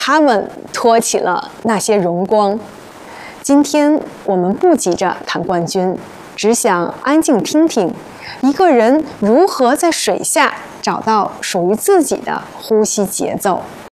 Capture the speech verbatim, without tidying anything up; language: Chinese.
他们托起了那些荣光。今天我们不急着谈冠军，只想安静听听一个人如何在水下找到属于自己的呼吸节奏。